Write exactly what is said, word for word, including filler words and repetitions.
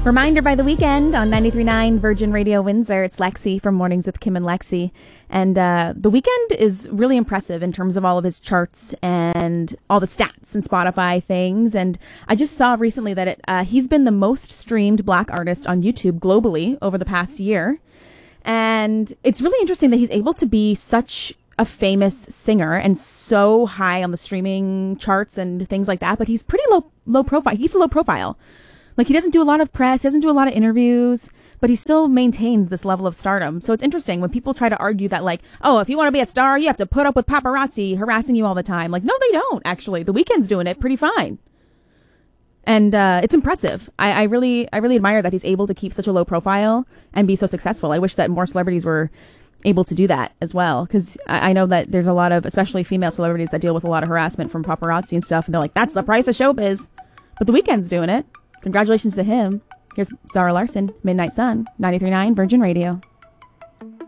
Reminder by The Weeknd on ninety-three point nine Virgin Radio Windsor. It's Lexi from Mornings with Kim and Lexi. And uh, The Weeknd is really impressive in terms of all of his charts and all the stats and Spotify things. And I just saw recently that it, uh, he's been the most streamed Black artist on YouTube globally over the past year. And it's really interesting that he's able to be such a famous singer and so high on the streaming charts and things like that. But he's pretty low, low profile. He's a low profile. Like, he doesn't do a lot of press, doesn't do a lot of interviews, but he still maintains this level of stardom. So it's interesting when people try to argue that, like, oh, if you want to be a star, you have to put up with paparazzi harassing you all the time. Like, no, they don't, actually. The Weeknd's doing it pretty fine. And uh, it's impressive. I, I really I really admire that he's able to keep such a low profile and be so successful. I wish that more celebrities were able to do that as well, because I, I know that there's a lot of, especially female celebrities, that deal with a lot of harassment from paparazzi and stuff, and they're like, that's the price of showbiz. But The Weeknd's doing it. Congratulations to him. Here's Zara Larsson, Midnight Sun, ninety-three point nine Virgin Radio.